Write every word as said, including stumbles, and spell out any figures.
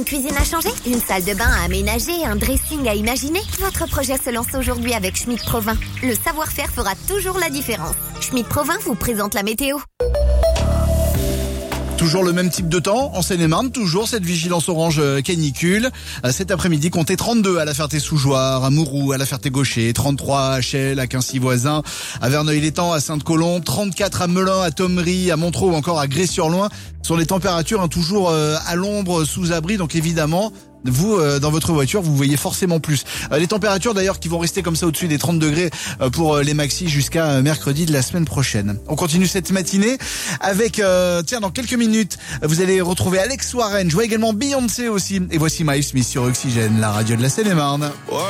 Une cuisine à changer, une salle de bain à aménager, un dressing à imaginer. Votre projet se lance aujourd'hui avec Schmitt Provins. Le savoir-faire fera toujours la différence. Schmitt Provins vous présente la météo. Toujours le même type de temps, en Seine-et-Marne, toujours cette vigilance orange canicule. Cet après-midi, comptez trente-deux à la Ferté-sous-Jouarre, à Mouroux, à la Ferté-Gaucher, trente-trois à Chelles, à Quincy-Voisin, à Verneuil-l'Étang, à Sainte-Colombe, trente-quatre à Melun, à Thomery, à Montreux ou encore à Grès-sur-Loing. Ce sont les températures hein, toujours euh, à l'ombre, sous abri, donc évidemment... Vous, euh, dans votre voiture, vous voyez forcément plus. Euh, les températures d'ailleurs qui vont rester comme ça au-dessus des trente degrés euh, pour euh, les maxis jusqu'à euh, mercredi de la semaine prochaine. On continue cette matinée avec, euh, tiens, dans quelques minutes, vous allez retrouver Alex Warren, je vois également Beyoncé aussi. Et voici Miles Smith sur Oxygène, la radio de la Seine-et-Marne.